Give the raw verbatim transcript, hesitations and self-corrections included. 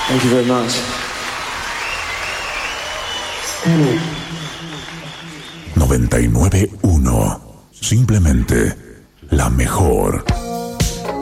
Thank you very much. noventa y nueve punto uno. Simplemente la mejor.